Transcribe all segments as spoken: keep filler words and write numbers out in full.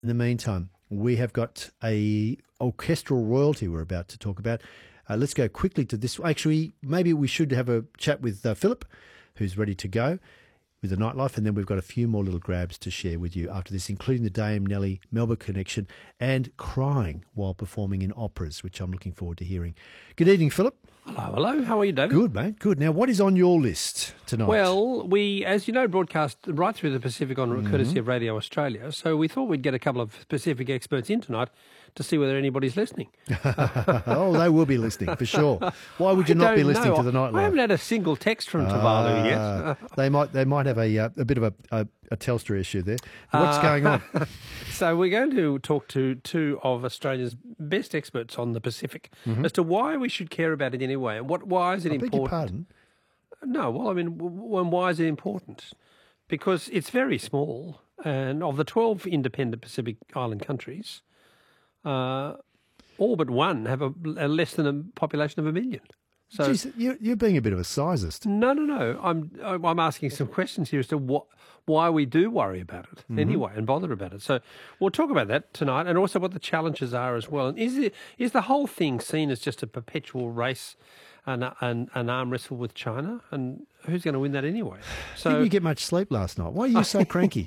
In the meantime, we have got a orchestral royalty we're about to talk about. Uh, let's go quickly to this. Actually, maybe we should have a chat with uh, Philip, who's ready to go with the nightlife, and then we've got a few more little grabs to share with you after this, including the Dame Nellie Melba connection and crying while performing in operas, which I'm looking forward to hearing. Good evening, Philip. Hello, hello. How are you, David? Good, mate. Good. Now, what is on your list tonight? Well, we, as you know, broadcast right through the Pacific on Mm-hmm. courtesy of Radio Australia, so we thought we'd get a couple of Pacific experts in tonight to see whether anybody's listening. Oh, they will be listening, for sure. Why would you I not be don't listening know. to the nightlife? I haven't had a single text from Tuvalu yet. Ah, they might they might have a uh, a bit of a, a, a Telstra issue there. What's Uh, going on? So we're going to talk to two of Australia's best experts on the Pacific as to why we should care about it anyway, and what why is it I beg your important? pardon? No, well, I mean, w- w- why is it important? Because it's very small, and of the twelve independent Pacific Island countries, uh, all but one have a, a less than a population of a million. So Jeez, you're, you're being a bit of a sizist. no, no, no. I'm I'm asking some questions here as to what why we do worry about it anyway and bother about it. So we'll talk about that tonight, and also what the challenges are as well. And is it is the whole thing seen as just a perpetual race, and an an arm wrestle with China, and who's going to win that anyway? So Didn't you get much sleep last night? Why are you so cranky?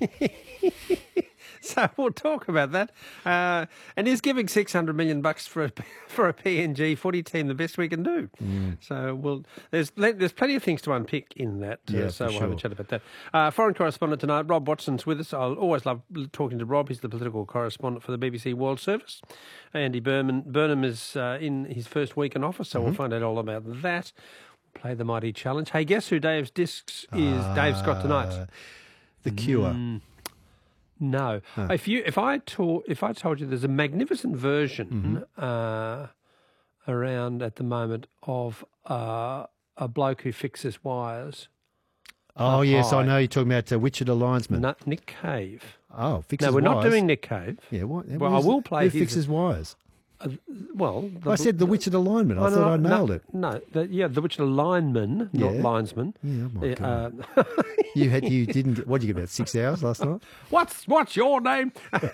So we'll talk about that. Uh, and is giving six hundred million bucks for a, for a P N G footy team the best we can do? Mm. So we'll, there's there's plenty of things to unpick in that. Uh, Yeah, so for we'll have a sure. chat about that. Uh, foreign correspondent tonight, Rob Watson's with us. I always love talking to Rob. He's the political correspondent for the B B C World Service. Andy Burnham, Burnham is uh, in his first week in office, so Mm-hmm. we'll find out all about that. Play the mighty challenge. Hey, guess who Dave's discs is? Dave Scott tonight. Uh, The Cure. Mm. No. If you if I told if I told you there's a magnificent version Mm-hmm. uh, around at the moment of uh, a bloke who fixes wires. Oh, yes, I high. know you're talking about uh, Wichita Linesman. No, Nick Cave. Oh, fixes No, we're not wires. doing Nick Cave. Yeah, what? Well, I who's- will play Who his- fixes wires? Well, the, I said the Wichita Lineman. I Oh, no, thought I no, nailed it. No, the, yeah, the Wichita lineman, not Yeah. linesman. Yeah, oh my Yeah, God. uh, You had you didn't get, what did you get, about six hours last night? What's what's your name?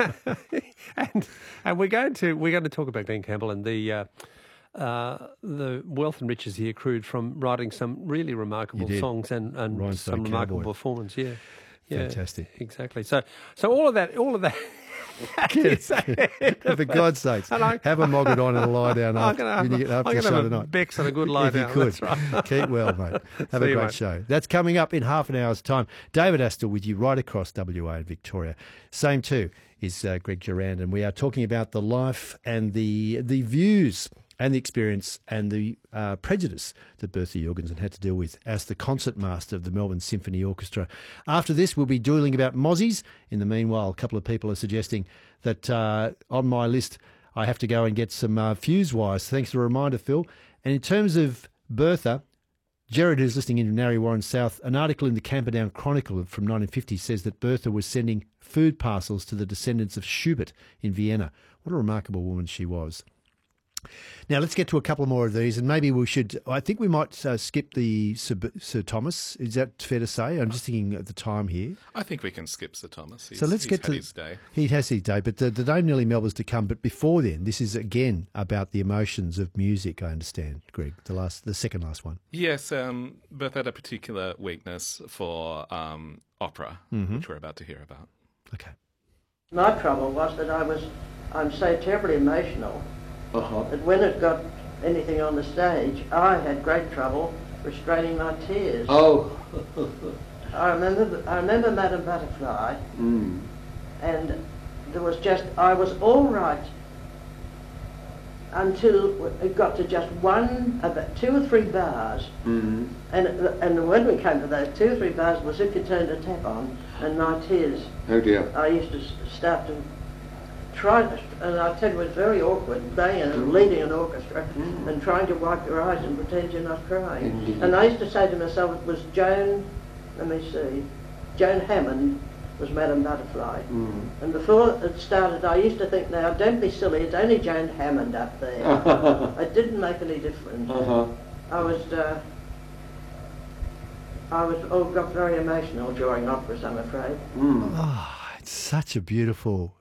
and and we're going to we're going to talk about Glenn Campbell and the uh, uh, the wealth and riches he accrued from writing some really remarkable did. songs and, and Rhinestone some remarkable Cowboy. performance. Yeah, yeah, Fantastic. exactly. So so all of that all of that. For God's sakes, And I- have a mogget on and a lie down I'm after, going to have, when you get after I'm the gonna show have a tonight. Bex and a good lie If you down. could. That's right. Keep well, mate. Have See a you, great mate. show. That's coming up in half an hour's time. David Astor with you right across W A and Victoria. Same too is uh, Greg Durand, and we are talking about the life and the the views and the experience and the uh, prejudice that Bertha Jorgensen had to deal with as the concertmaster of the Melbourne Symphony Orchestra. After this, we'll be dueling about mozzies. In the meanwhile, a couple of people are suggesting that uh, on my list I have to go and get some uh, fuse wires. Thanks for the reminder, Phil. And in terms of Bertha, Jared, who's listening in Narre Warren South, an article in the Camperdown Chronicle from nineteen fifty says that Bertha was sending food parcels to the descendants of Schubert in Vienna. What a remarkable woman she was. Now, let's get to a couple more of these, and maybe we should, I think we might uh, skip the Sir, Sir Thomas. Is that fair to say? I'm just thinking at the time here. I think we can skip Sir Thomas. He's, So let's he's get had to his day. He has his day, but the, the Dame Nellie Melba's to come. But before then, this is again about the emotions of music. I understand, Greg. The last, the second last one. Yes, um, Beth had a particular weakness for um, opera, Mm-hmm. which we're about to hear about. Okay. My trouble was that I was, I'm so terribly emotional Uh-huh. that when it got anything on the stage, I had great trouble restraining my tears. Oh. I remember, I remember Madame Butterfly, Mm. and there was just, I was all right until it got to just one, about two or three bars, Mm. and and when we came to those two or three bars, it was as if you turned a tap on, and my tears, Oh dear. I used to s- start to try, and I tell you, it was very awkward, being and leading an orchestra Mm. and trying to wipe your eyes and pretend you're not crying. Indeed. And I used to say to myself, it was Joan, let me see, Joan Hammond was Madame Butterfly. Mm. And before it started, I used to think, now, don't be silly, it's only Joan Hammond up there. It didn't make any difference. Uh-huh. I was, uh, I was, oh, got very emotional during operas, I'm afraid. Mm. Oh, it's such a beautiful